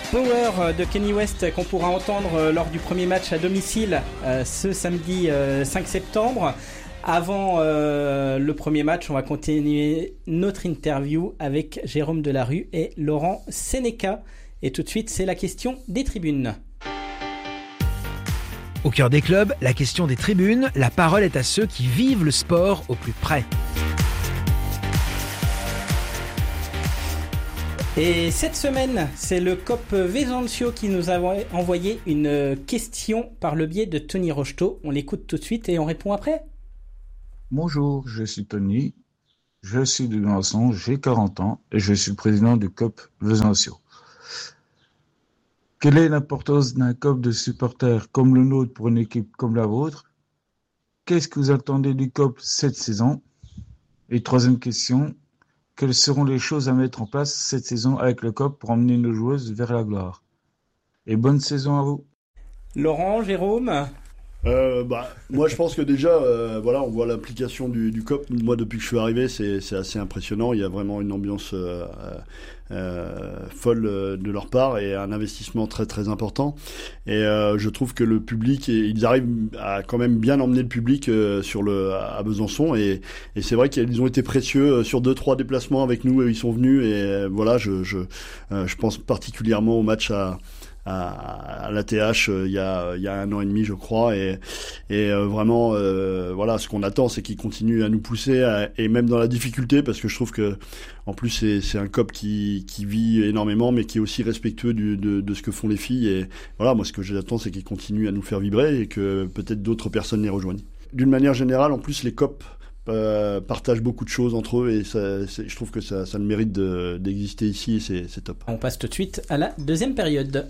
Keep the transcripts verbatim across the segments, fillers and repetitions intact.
Power de Kanye West qu'on pourra entendre lors du premier match à domicile euh, ce samedi euh, cinq septembre. Avant euh, le premier match, on va continuer notre interview avec Jérôme Delarue et Laurent Seneca. Et tout de suite, c'est la question des tribunes. Au cœur des clubs, la question des tribunes, la parole est à ceux qui vivent le sport au plus près. Et cette semaine, c'est le C O P Vesancio qui nous a envoyé une question par le biais de Tony Rocheteau. On l'écoute tout de suite et on répond après. Bonjour, je suis Tony, je suis de Granson, j'ai quarante ans et je suis le président du C O P Vesancio. Quelle est l'importance d'un C O P de supporters comme le nôtre pour une équipe comme la vôtre? Qu'est-ce que vous attendez du C O P cette saison? Et troisième question, quelles seront les choses à mettre en place cette saison avec le C O P pour emmener nos joueuses vers la gloire? Et bonne saison à vous. Laurent, Jérôme? Euh, bah, moi je pense que déjà euh, voilà, on voit l'application du, du C O P. Moi depuis que je suis arrivé, c'est, c'est assez impressionnant. Il y a vraiment une ambiance euh, euh, folle de leur part et un investissement très très important. Et euh, je trouve que le public, ils arrivent à quand même bien emmener le public euh, sur le à Besançon. Et, et c'est vrai qu'ils ont été précieux sur deux trois déplacements avec nous. Ils sont venus et euh, voilà, je je euh, je pense particulièrement au match à à l'A T H euh, il y a il y a un an et demi je crois et et euh, vraiment euh, voilà, ce qu'on attend c'est qu'ils continuent à nous pousser à, et même dans la difficulté, parce que je trouve que en plus c'est c'est un C O P qui qui vit énormément mais qui est aussi respectueux du, de de ce que font les filles. Et voilà, moi ce que j'attends c'est qu'ils continuent à nous faire vibrer et que peut-être d'autres personnes les rejoignent. D'une manière générale, en plus les C O P Euh, partagent beaucoup de choses entre eux et ça, c'est, je trouve que ça, ça a le mérite de, d'exister ici et c'est, c'est top. On passe tout de suite à la deuxième période.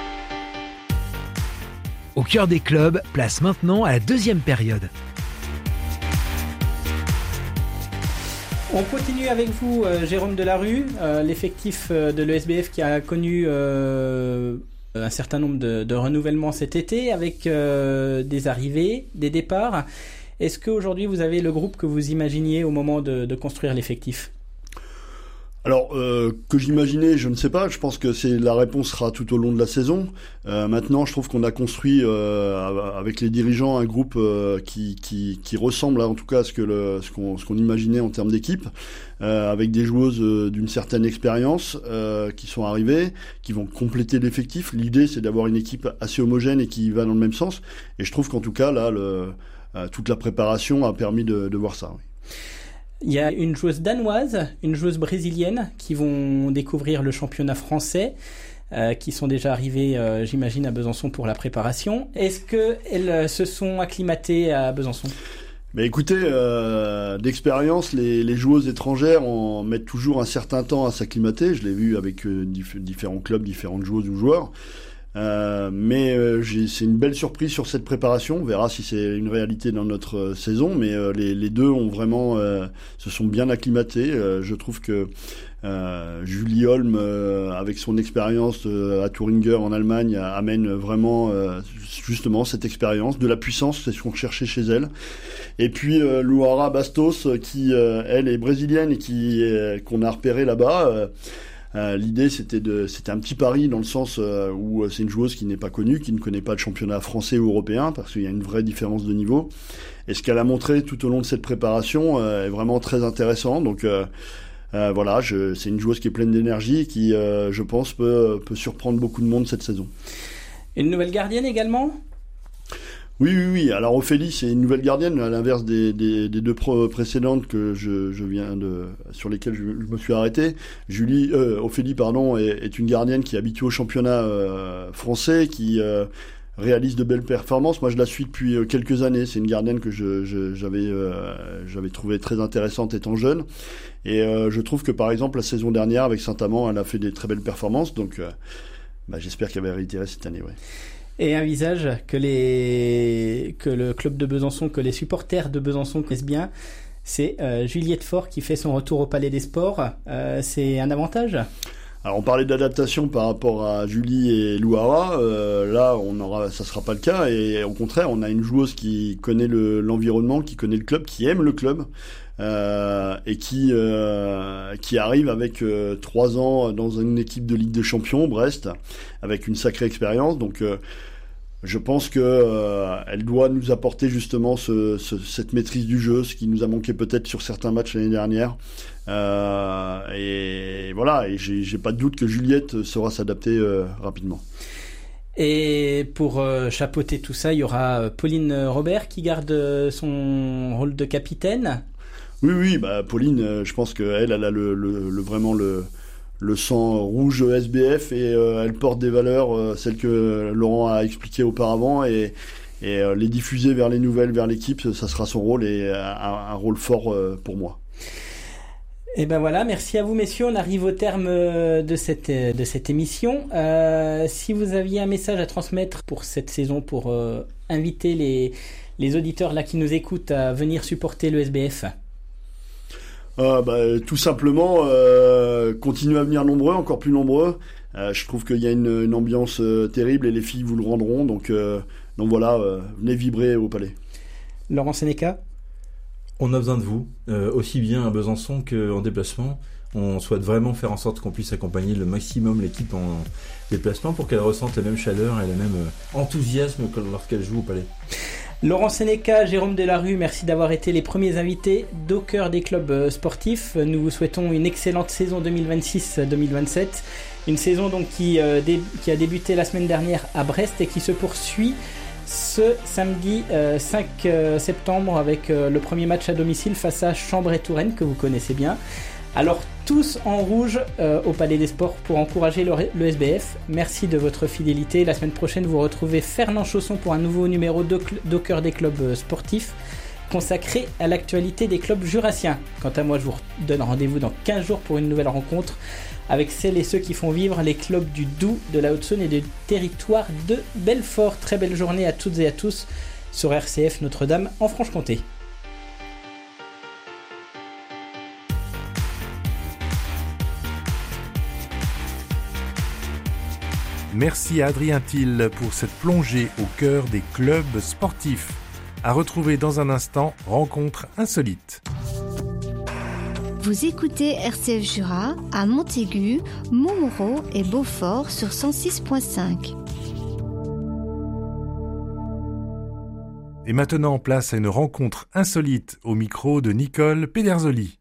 Au cœur des clubs, place maintenant à la deuxième période. On continue avec vous, euh, Jérôme Delarue, euh, l'effectif euh, de l'E S B F qui a connu euh, un certain nombre de, de renouvellements cet été avec euh, des arrivées, des départs. Est-ce qu'aujourd'hui vous avez le groupe que vous imaginiez au moment de, de construire l'effectif ? Alors, euh, que j'imaginais, je ne sais pas. Je pense que c'est la réponse sera tout au long de la saison. Euh, maintenant, je trouve qu'on a construit euh, avec les dirigeants un groupe euh, qui, qui, qui ressemble, en tout cas, à ce que le, ce qu'on, ce qu'on imaginait en termes d'équipe, euh, avec des joueuses euh, d'une certaine expérience euh, qui sont arrivées, qui vont compléter l'effectif. L'idée, c'est d'avoir une équipe assez homogène et qui va dans le même sens. Et je trouve qu'en tout cas, là, le, euh, toute la préparation a permis de, de voir ça. Oui. Il y a une joueuse danoise, une joueuse brésilienne qui vont découvrir le championnat français, euh, qui sont déjà arrivées, euh, j'imagine, à Besançon pour la préparation. Est-ce qu'elles se sont acclimatées à Besançon ? Mais écoutez, euh, d'expérience, les, les joueuses étrangères en mettent toujours un certain temps à s'acclimater. Je l'ai vu avec euh, diff- différents clubs, différentes joueuses ou joueurs. Euh, mais euh, j'ai, c'est une belle surprise sur cette préparation. On verra si c'est une réalité dans notre euh, saison. Mais euh, les, les deux ont vraiment euh, se sont bien acclimatés. Euh, je trouve que euh, Julie Holm, euh, avec son expérience euh, à Thüringer en Allemagne, amène vraiment euh, justement cette expérience, de la puissance, c'est ce qu'on cherchait chez elle. Et puis euh, Luara Bastos, qui euh, elle est brésilienne et qui euh, qu'on a repéré là-bas. Euh, Euh, l'idée c'était de c'était un petit pari dans le sens euh, où c'est une joueuse qui n'est pas connue, qui ne connaît pas le championnat français ou européen, parce qu'il y a une vraie différence de niveau. Et ce qu'elle a montré tout au long de cette préparation euh, est vraiment très intéressant. Donc euh, euh, voilà, je, c'est une joueuse qui est pleine d'énergie et qui, euh, je pense, peut, peut surprendre beaucoup de monde cette saison. Une nouvelle gardienne également ? Oui, oui, oui. Alors Ophélie, c'est une nouvelle gardienne, à l'inverse des, des, des deux pro- précédentes que je, je viens de, sur lesquelles je, je me suis arrêté. Julie, euh, Ophélie, pardon, est, est une gardienne qui est habituée au championnat euh, français, qui euh, réalise de belles performances. Moi, je la suis depuis euh, quelques années. C'est une gardienne que je, je, j'avais, euh, j'avais trouvée très intéressante étant jeune. Et euh, je trouve que, par exemple, la saison dernière, avec Saint-Amand, elle a fait des très belles performances. Donc, euh, bah, j'espère qu'elle va réitérer cette année, ouais. Et un visage que, les... que le club de Besançon, que les supporters de Besançon connaissent bien, c'est euh, Juliette Faure qui fait son retour au Palais des Sports. Euh, c'est un avantage ? Alors on parlait d'adaptation par rapport à Julie et Luara, euh, là on aura, ça sera pas le cas, et au contraire on a une joueuse qui connaît le, l'environnement, qui connaît le club, qui aime le club, euh, et qui euh, qui arrive avec euh, trois ans dans une équipe de Ligue des Champions, Brest, avec une sacrée expérience. Donc euh, je pense que euh, elle doit nous apporter justement ce, ce, cette maîtrise du jeu, ce qui nous a manqué peut-être sur certains matchs l'année dernière. Euh, et voilà, et j'ai, j'ai pas de doute que Juliette saura s'adapter euh, rapidement. Et pour euh, chapeauter tout ça, il y aura Pauline Robert qui garde son rôle de capitaine. Oui, oui, bah Pauline, euh, je pense qu'elle, elle a le, le, le vraiment le le sang rouge S B F et euh, elle porte des valeurs, euh, celles que Laurent a expliquées auparavant, et, et euh, les diffuser vers les nouvelles, vers l'équipe, ça sera son rôle, et un, un rôle fort euh, pour moi. Et ben voilà, merci à vous messieurs, on arrive au terme de cette, de cette émission. Euh, si vous aviez un message à transmettre pour cette saison, pour euh, inviter les, les auditeurs là qui nous écoutent à venir supporter le S B F. Euh, bah, tout simplement, euh, continuez à venir nombreux, encore plus nombreux. Euh, je trouve qu'il y a une, une ambiance euh, terrible et les filles vous le rendront. Donc, euh, donc voilà, euh, venez vibrer au Palais. Laurent Sénéca ? On a besoin de vous, euh, aussi bien à Besançon qu'en déplacement. On souhaite vraiment faire en sorte qu'on puisse accompagner le maximum l'équipe en déplacement pour qu'elle ressente la même chaleur et le même euh, enthousiasme que lorsqu'elle joue au Palais. Laurent Sénéca, Jérôme Delarue, merci d'avoir été les premiers invités d'Au cœur des clubs sportifs. Nous vous souhaitons une excellente saison deux mille vingt-six deux mille vingt-sept. Une saison donc qui, euh, dé- qui a débuté la semaine dernière à Brest et qui se poursuit ce samedi euh, cinq septembre avec euh, le premier match à domicile face à Chambray-Touraine que vous connaissez bien. Alors tous en rouge euh, au Palais des Sports pour encourager le, le S B F. Merci de votre fidélité. La semaine prochaine, vous retrouvez Fernand Chausson pour un nouveau numéro d'Au cœur des clubs sportifs consacré à l'actualité des clubs jurassiens. Quant à moi, je vous donne rendez-vous dans quinze jours pour une nouvelle rencontre avec celles et ceux qui font vivre les clubs du Doubs, de la Haute-Saône et du territoire de Belfort. Très belle journée à toutes et à tous sur R C F Notre-Dame en Franche-Comté. Merci à Adrien Thiel pour cette plongée au cœur des clubs sportifs. À retrouver dans un instant, rencontre insolite. Vous écoutez R C F Jura à Montaigu, Montmoreau et Beaufort sur cent six virgule cinq. Et maintenant, place à une rencontre insolite au micro de Nicole Pedersoli.